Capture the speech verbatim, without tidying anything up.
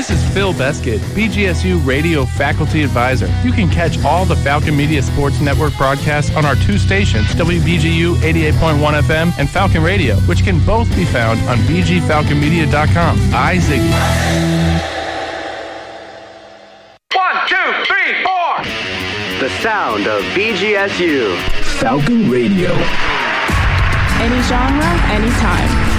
This is Phil Beskid, B G S U Radio Faculty Advisor. You can catch all the Falcon Media Sports Network broadcasts on our two stations, W B G U eighty-eight point one F M and Falcon Radio, which can both be found on b g falcon media dot com. I, Ziggy. One, two, three, four. The sound of B G S U. Falcon Radio. Any genre, anytime.